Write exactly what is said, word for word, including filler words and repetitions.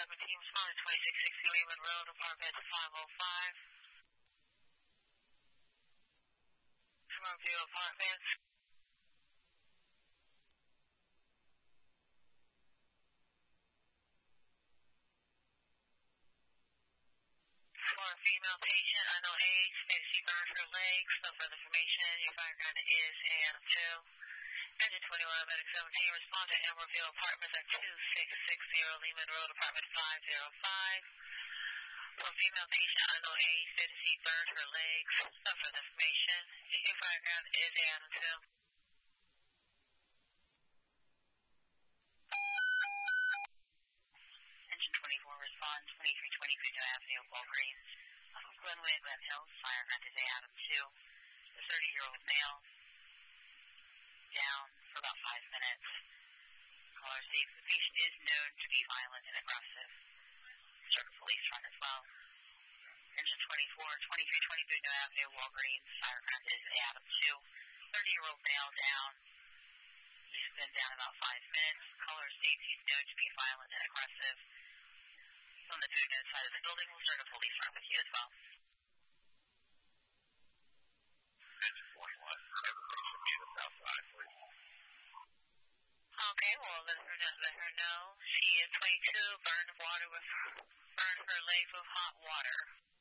seventeen, respond to twenty-six sixty Lehman Road, apartment five oh five. Summerview Apartments. For a female patient, unknown age, status burned her legs. No further information. Your fire ground is A M two. Engine twenty-one, medic seventeen, respond to Emeraldville Apartments at twenty-six sixty Lehman Road, apartment five oh five. For a female patient, unknown age, status burned her legs. No further information. Your fire ground is A M two. Engine twenty-four, respond twenty-three twenty Goodnow Avenue, Walgreens. Glenway and Glen Hills, fire ground is A M two. The thirty-year-old male, down for about five minutes. Caller states the patient is known to be violent and aggressive. Circle police run as well. Engine twenty-four, twenty-three twenty Goodnow Avenue, Walgreens, fire ground is A M two. thirty-year-old male down. He's been down about five minutes. Caller states he's known to be violent and aggressive. On the Goodnow side of the building, we'll start a police run with you as well. Engine twenty-one, everybody should be in the south side, please. Okay, well, let her, know, let her know. She is twenty-two, burned water with, burned her legs with hot water.